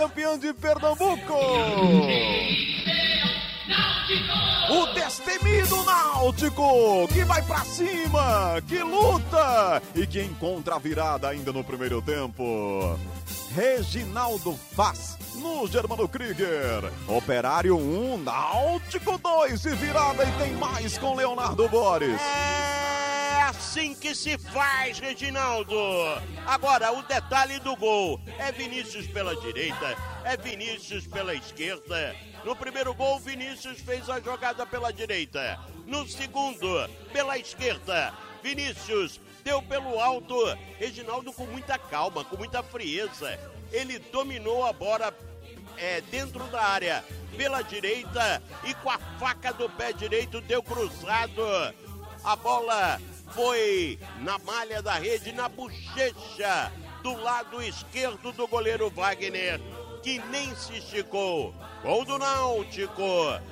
Campeão de Pernambuco. O destemido Náutico, que vai pra cima, que luta e que encontra a virada ainda no primeiro tempo. Reginaldo Faz, no Germano Krieger. Operário 1, Náutico 2 e virada, e tem mais com Leonardo Boris. É assim que se faz, Reginaldo. Agora, o detalhe do gol. É Vinícius pela direita, é Vinícius pela esquerda. No primeiro gol, Vinícius fez a jogada pela direita. No segundo, pela esquerda, Vinícius deu pelo alto. Reginaldo com muita calma, com muita frieza. Ele dominou a bola dentro da área pela direita e com a faca do pé direito deu cruzado. A bola foi na malha da rede, na bochecha do lado esquerdo do goleiro Wagner, que nem se esticou. Gol do Náutico.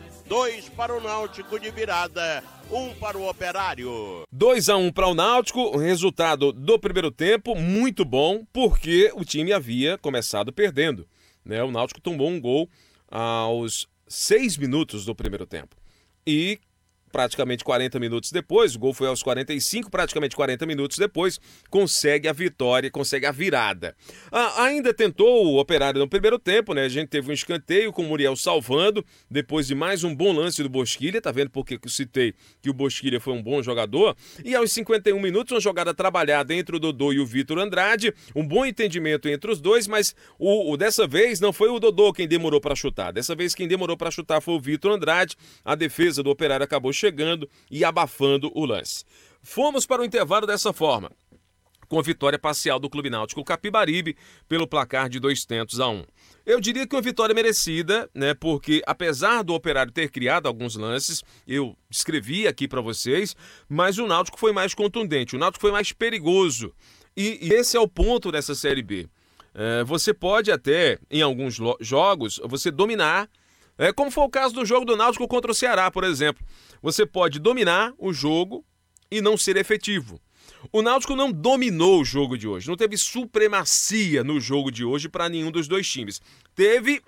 2 para o Náutico de virada, 1 para o Operário. 2-1 para o Náutico, o resultado do primeiro tempo muito bom, porque o time havia começado perdendo, né? O Náutico tomou um gol aos 6 minutos do primeiro tempo. E praticamente 40 minutos depois, o gol foi aos 45, praticamente 40 minutos depois, consegue a vitória, consegue a virada. Ainda tentou o Operário no primeiro tempo, né? A gente teve um escanteio com o Muriel salvando, depois de mais um bom lance do Bosquilha, tá vendo porque eu citei que o Bosquilha foi um bom jogador? E aos 51 minutos, uma jogada trabalhada entre o Dodô e o Vitor Andrade, um bom entendimento entre os dois, mas dessa vez não foi o Dodô quem demorou para chutar, dessa vez quem demorou para chutar foi o Vitor Andrade. A defesa do Operário acabou chegando e abafando o lance. Fomos para o intervalo dessa forma, com a vitória parcial do Clube Náutico Capibaribe pelo placar de 2-1. Eu diria que uma vitória merecida, né? Porque apesar do Operário ter criado alguns lances, eu escrevi aqui para vocês, mas o Náutico foi mais contundente, o Náutico foi mais perigoso. E esse é o ponto dessa Série B. Você pode até, em alguns jogos, você dominar, como foi o caso do jogo do Náutico contra o Ceará, por exemplo. Você pode dominar o jogo e não ser efetivo. O Náutico não dominou o jogo de hoje, não teve supremacia no jogo de hoje para nenhum dos dois times. Teve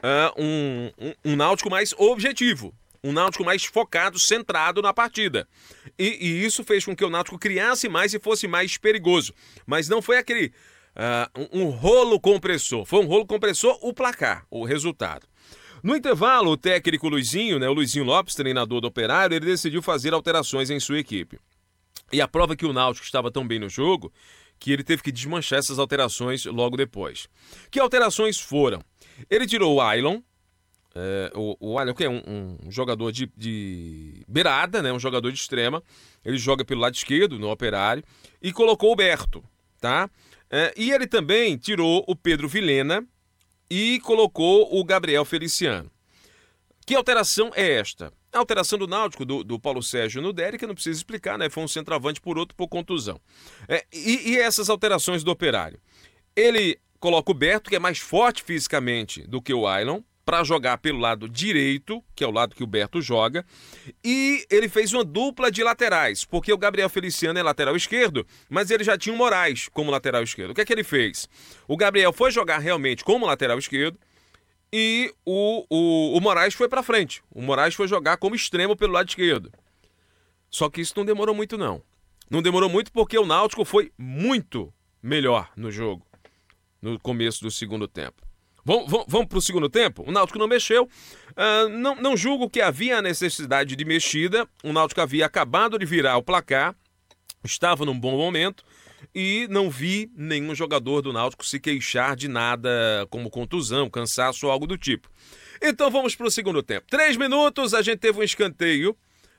um Náutico mais objetivo, um Náutico mais focado, centrado na partida. E isso fez com que o Náutico criasse mais e fosse mais perigoso. Mas não foi aquele um rolo compressor, foi um rolo compressor o placar, o resultado. No intervalo, o técnico Luizinho, né, o Luizinho Lopes, treinador do Operário, ele decidiu fazer alterações em sua equipe. E a prova que o Náutico estava tão bem no jogo, que ele teve que desmanchar essas alterações logo depois. Que alterações foram? Ele tirou o Ailon, o Ailon que é um jogador de beirada, né, um jogador de extrema, ele joga pelo lado esquerdo, no Operário, e colocou o Berto, tá? E ele também tirou o Pedro Vilhena, e colocou o Gabriel Feliciano. Que alteração é esta? A alteração do Náutico, do Paulo Sérgio no Derek, não precisa explicar, né? Foi um centroavante por outro por contusão. E essas alterações do Operário? Ele coloca o Berto, que é mais forte fisicamente do que o Ailon, para jogar pelo lado direito, que é o lado que o Berto joga, e ele fez uma dupla de laterais, porque o Gabriel Feliciano é lateral esquerdo, mas ele já tinha o Moraes como lateral esquerdo. O que é que ele fez? O Gabriel foi jogar realmente como lateral esquerdo e o Moraes foi para frente. O Moraes foi jogar como extremo pelo lado esquerdo. Só que isso não demorou muito, não. Não demorou muito porque o Náutico foi muito melhor no jogo, no começo do segundo tempo. Vamos para o segundo tempo? O Náutico não mexeu. Não julgo que havia a necessidade de mexida. O Náutico havia acabado de virar o placar, estava num bom momento e não vi nenhum jogador do Náutico se queixar de nada como contusão, cansaço ou algo do tipo. Então vamos para o segundo tempo. 3 minutos, a gente teve um escanteio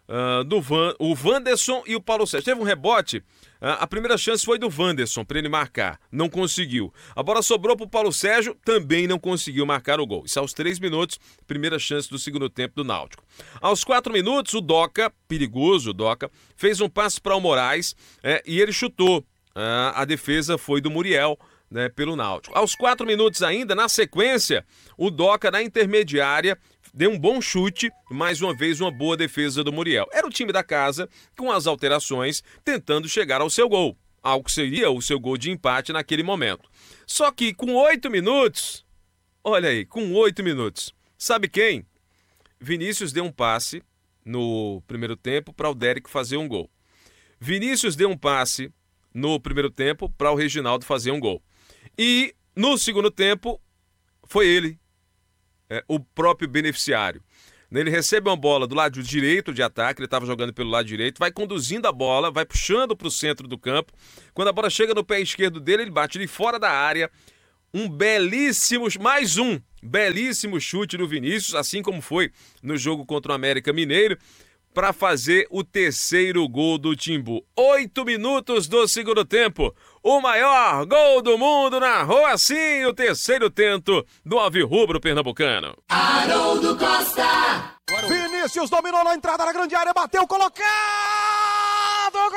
o Wanderson e o Paulo Sérgio. Teve um rebote, a primeira chance foi do Wanderson para ele marcar, não conseguiu. A bola sobrou para o Paulo Sérgio, também não conseguiu marcar o gol. Isso aos 3 minutos, primeira chance do segundo tempo do Náutico. Aos 4 minutos, o Doca, perigoso o Doca, fez um passe para o Moraes e ele chutou. A defesa foi do Muriel, né, pelo Náutico. Aos 4 minutos ainda, na sequência, o Doca na intermediária deu um bom chute, mais uma vez uma boa defesa do Muriel. Era o time da casa, com as alterações, tentando chegar ao seu gol, algo que seria o seu gol de empate naquele momento. Só que com 8 minutos, Olha aí, com 8 minutos. Sabe quem? Vinícius deu um passe no primeiro tempo para o Derek fazer um gol. Vinícius deu um passe no primeiro tempo para o Reginaldo fazer um gol. E no segundo tempo, foi ele, o próprio beneficiário. Ele recebe uma bola do lado direito de ataque, ele estava jogando pelo lado direito, vai conduzindo a bola, vai puxando para o centro do campo. Quando a bola chega no pé esquerdo dele, ele bate de fora da área. Mais um belíssimo chute do Vinícius, assim como foi no jogo contra o América Mineiro, para fazer o terceiro gol do Timbu. 8 minutos do segundo tempo. O maior gol do mundo narrou assim o terceiro tento do alvirrubro pernambucano. Haroldo Costa. Vinícius dominou na entrada da grande área, bateu, colocado, gol!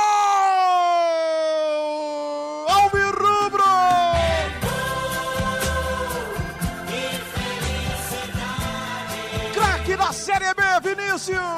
Alvirrubro! Craque da Série B, Vinícius!